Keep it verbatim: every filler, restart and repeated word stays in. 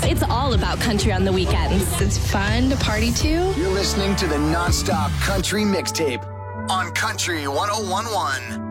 it's all about country on the weekends. It's fun to party to. You're listening to the Nonstop Country Mixtape on Country one oh one point one.